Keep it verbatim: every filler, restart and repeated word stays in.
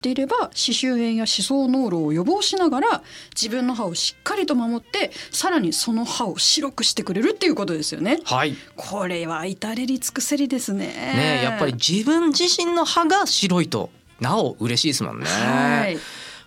っていれば歯周炎や歯槽膿漏を予防しながら自分の歯をしっかりと守ってさらにその歯を白くしてくれるっていうことですよね。 はい。 これは至れり尽くせりですね。 ね、やっぱり自分自身の歯が白いとなお嬉しいですもんね。 はい。